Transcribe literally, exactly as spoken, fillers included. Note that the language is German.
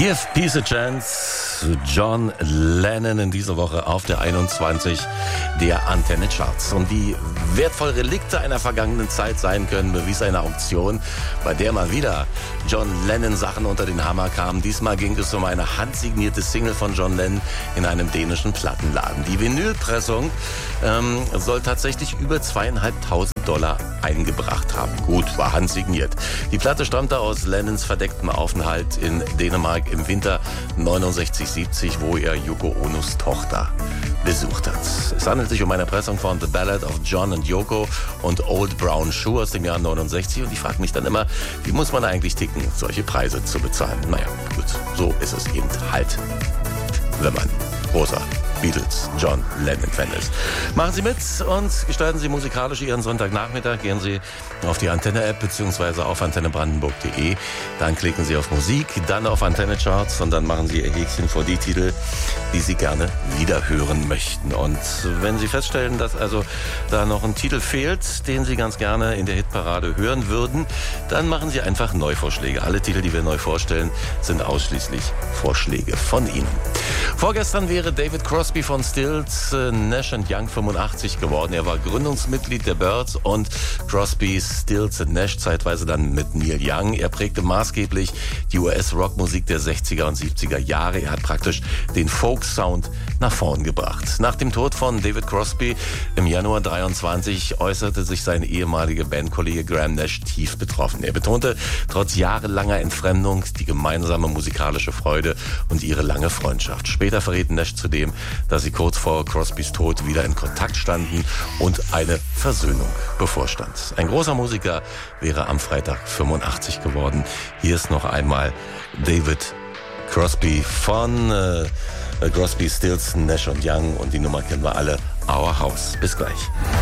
Give Peace a Chance, John Lennon in dieser Woche auf der einundzwanzig der Antenne Charts. Und wie wertvoll Relikte einer vergangenen Zeit sein können, bewies eine Auktion, bei der mal wieder John Lennon Sachen unter den Hammer kamen. Diesmal ging es um eine handsignierte Single von John Lennon in einem dänischen Plattenladen. Die Vinylpressung ähm, soll tatsächlich über zweieinhalbtausend Dollar eingebracht haben. Gut, war handsigniert. Die Platte stammte aus Lennons verdecktem Aufenthalt in Dänemark im Winter neunundsechzig siebzig, wo er Yoko Onos Tochter besucht hat. Es handelt sich um eine Pressung von The Ballad of John and Yoko und Old Brown Shoe aus dem Jahr neunundsechzig. Und ich frage mich dann immer, wie muss man eigentlich ticken, solche Preise zu bezahlen? Naja, gut, so ist es eben halt, wenn man großer Beatles, John Lennon-Fan ist. Machen Sie mit und gestalten Sie musikalisch Ihren Sonntagnachmittag. Gehen Sie auf die Antenne-App bzw. auf antenne brandenburg punkt de. Dann klicken Sie auf Musik, dann auf Antenne Charts und dann machen Sie Ihr Häkchen vor die Titel, die Sie gerne wieder hören möchten. Und wenn Sie feststellen, dass also da noch ein Titel fehlt, den Sie ganz gerne in der Hitparade hören würden, dann machen Sie einfach Neuvorschläge. Alle Titel, die wir neu vorstellen, sind ausschließlich Vorschläge von Ihnen. Vorgestern wäre David Crosby von Stills äh, Nash and Young fünfundachtzig geworden. Er war Gründungsmitglied der Byrds und Crosby, Stills und Nash zeitweise dann mit Neil Young. Er prägte maßgeblich die U S-Rockmusik der sechziger und siebziger Jahre. Er hat praktisch den Folk-Sound nach vorn gebracht. Nach dem Tod von David Crosby im Januar dreiundzwanzig äußerte sich sein ehemaliger Bandkollege Graham Nash tief betroffen. Er betonte trotz jahrelanger Entfremdung die gemeinsame musikalische Freude und ihre lange Freundschaft. Später verriet Nash zudem, dass sie kurz vor Crosbys Tod wieder in Kontakt standen und eine Versöhnung bevorstand. Ein großer Musiker wäre am Freitag fünfundachtzig geworden. Hier ist noch einmal David Crosby von äh, Crosby, Stills, Nash und Young und die Nummer kennen wir alle, Our House. Bis gleich.